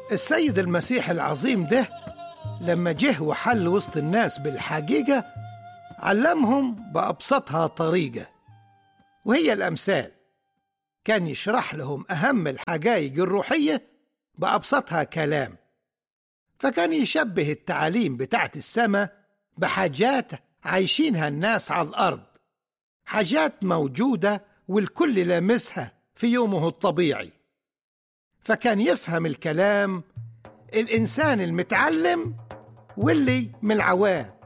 السيد المسيح العظيم ده لما جه وحل وسط الناس بالحقيقة علمهم بأبسطها طريقة، وهي الأمثال. كان يشرح لهم أهم الحقائق الروحية بأبسطها كلام، فكان يشبه التعاليم بتاعت السماء بحاجات عايشينها الناس على الأرض، حاجات موجودة والكل لامسها في يومه الطبيعي. فكان يفهم الكلام الإنسان المتعلم واللي من العوام،